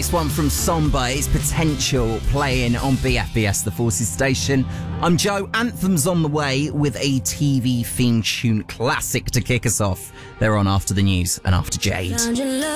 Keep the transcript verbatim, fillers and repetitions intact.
This one from Somber is Potential, playing on B F B S, the Forces station. I'm Joe. Anthem's on the way with a T V theme tune classic to kick us off. They're on after the news and after Jade.